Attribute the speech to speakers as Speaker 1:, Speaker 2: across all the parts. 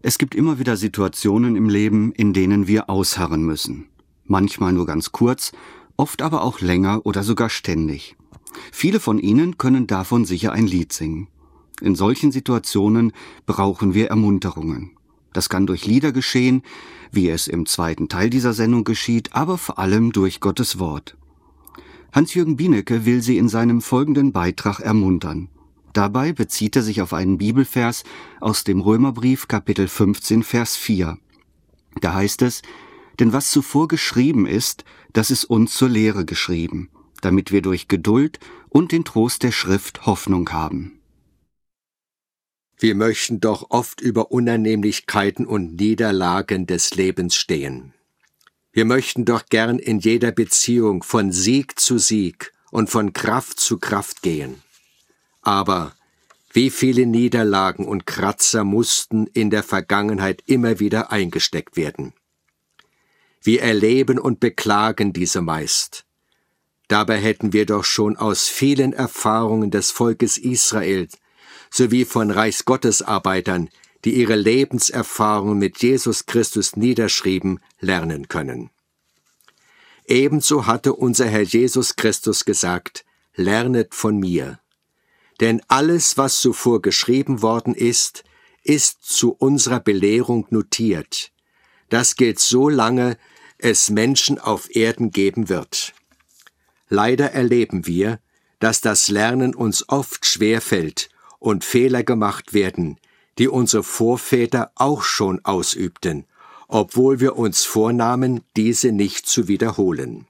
Speaker 1: Es gibt immer wieder Situationen im Leben, in denen wir ausharren müssen. Manchmal nur ganz kurz, oft aber auch länger oder sogar ständig. Viele von Ihnen können davon sicher ein Lied singen. In solchen Situationen brauchen wir Ermunterungen. Das kann durch Lieder geschehen, wie es im zweiten Teil dieser Sendung geschieht, aber vor allem durch Gottes Wort. Hans-Jürgen Bienecke will Sie in seinem folgenden Beitrag ermuntern. Dabei bezieht er sich auf einen Bibelvers aus dem Römerbrief Kapitel 15, Vers 4. Da heißt es: Denn was zuvor geschrieben ist, das ist uns zur Lehre geschrieben, damit wir durch Geduld und den Trost der Schrift Hoffnung haben.
Speaker 2: Wir möchten doch oft über Unannehmlichkeiten und Niederlagen des Lebens stehen. Wir möchten doch gern in jeder Beziehung von Sieg zu Sieg und von Kraft zu Kraft gehen. Aber wie viele Niederlagen und Kratzer mussten in der Vergangenheit immer wieder eingesteckt werden? Wir erleben und beklagen diese meist. Dabei hätten wir doch schon aus vielen Erfahrungen des Volkes Israel sowie von Reichsgottesarbeitern, die ihre Lebenserfahrungen mit Jesus Christus niederschrieben, lernen können. Ebenso hatte unser Herr Jesus Christus gesagt: Lernet von mir. Denn alles, was zuvor geschrieben worden ist, ist zu unserer Belehrung notiert. Das gilt so lange, es Menschen auf Erden geben wird. Leider erleben wir, dass das Lernen uns oft schwerfällt und Fehler gemacht werden, die unsere Vorväter auch schon ausübten, obwohl wir uns vornahmen, diese nicht zu wiederholen.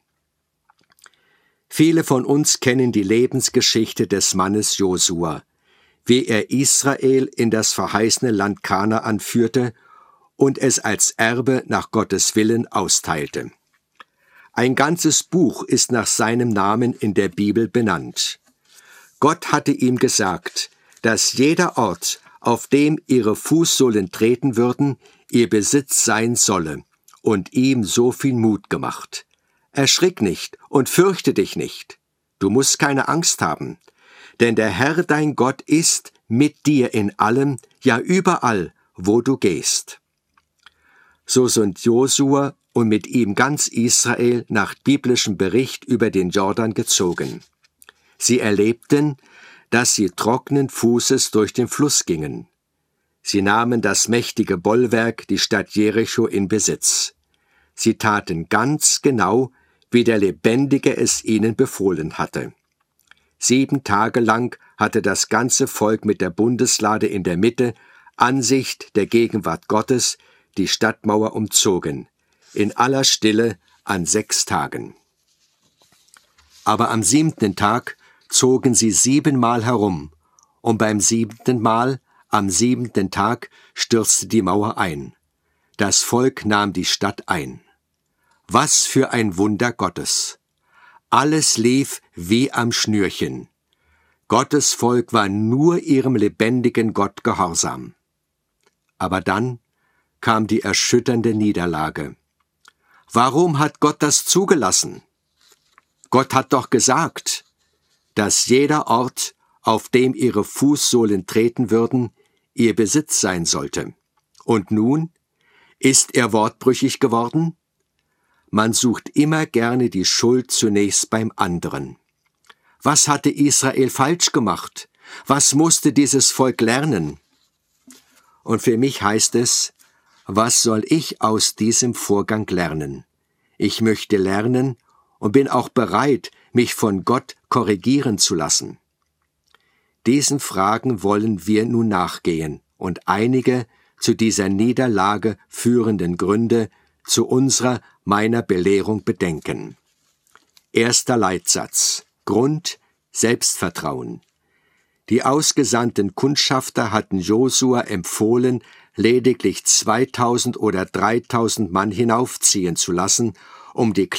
Speaker 2: Viele von uns kennen die Lebensgeschichte des Mannes Josua, wie er Israel in das verheißene Land Kanaan führte und es als Erbe nach Gottes Willen austeilte. Ein ganzes Buch ist nach seinem Namen in der Bibel benannt. Gott hatte ihm gesagt, dass jeder Ort, auf dem ihre Fußsohlen treten würden, ihr Besitz sein solle, und ihm so viel Mut gemacht. Erschrick nicht und fürchte dich nicht. Du musst keine Angst haben, denn der Herr dein Gott ist mit dir in allem, ja überall, wo du gehst. So sind Josua und mit ihm ganz Israel nach biblischem Bericht über den Jordan gezogen. Sie erlebten, dass sie trockenen Fußes durch den Fluss gingen. Sie nahmen das mächtige Bollwerk, die Stadt Jericho, in Besitz. Sie taten ganz genau, wie der Lebendige es ihnen befohlen hatte. 7 Tage lang hatte das ganze Volk mit der Bundeslade in der Mitte, Ansicht der Gegenwart Gottes, die Stadtmauer umzogen, in aller Stille an 6 Tagen. Aber am 7. Tag zogen sie 7-mal herum, und beim 7. Mal, am 7. Tag, stürzte die Mauer ein. Das Volk nahm die Stadt ein. Was für ein Wunder Gottes! Alles lief wie am Schnürchen. Gottes Volk war nur ihrem lebendigen Gott gehorsam. Aber dann kam die erschütternde Niederlage. Warum hat Gott das zugelassen? Gott hat doch gesagt, dass jeder Ort, auf dem ihre Fußsohlen treten würden, ihr Besitz sein sollte. Und nun? Ist er wortbrüchig geworden? Man sucht immer gerne die Schuld zunächst beim anderen. Was hatte Israel falsch gemacht? Was musste dieses Volk lernen? Und für mich heißt es: Was soll ich aus diesem Vorgang lernen? Ich möchte lernen und bin auch bereit, mich von Gott korrigieren zu lassen. Diesen Fragen wollen wir nun nachgehen und einige zu dieser Niederlage führenden Gründe zu meiner Belehrung bedenken. 1. Leitsatz. Grund: Selbstvertrauen. Die ausgesandten Kundschafter hatten Josua empfohlen, lediglich 2000 oder 3000 Mann hinaufziehen zu lassen, um die